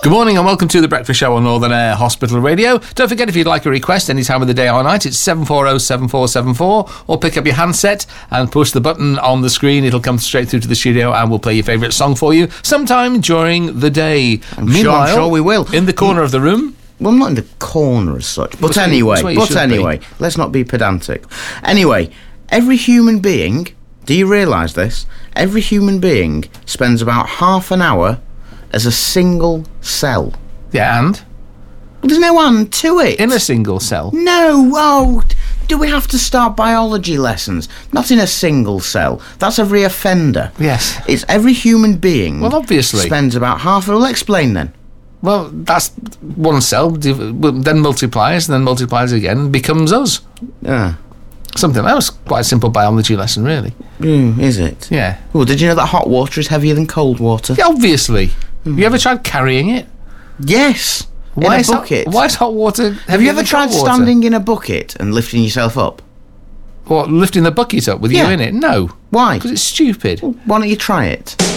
Good morning and welcome to the Breakfast Show on Northern Air Hospital Radio. Don't forget, if you'd like a request any time of the day or night, it's 740-7474, or pick up your handset and push the button on the screen. It'll come straight through to the studio and we'll play your favourite song for you sometime during the day. I'm sure we will. In the corner of the room... Well, not in the corner as such. But anyway, let's not be pedantic. Anyway, every human being, do you realise this? Every human being spends about half an hour as a single cell. Yeah, and? Well, there's no and to it. In a single cell? No, do we have to start biology lessons? Not in a single cell. That's a reoffender. Yes. It's every human being... Well, obviously. ...spends about half... Well, explain then. Well, that's one cell, then multiplies, and then multiplies again, becomes us. Something that was quite a simple biology lesson, really. Is it? Yeah. Oh, did you know that hot water is heavier than cold water? Yeah, obviously. Have you ever tried carrying it? Yes. Why in a bucket. Why is hot water heavier? Have you ever tried standing in a bucket and lifting yourself up? What, lifting the bucket up with you in it? No. Why? Because it's stupid. Well, why don't you try it?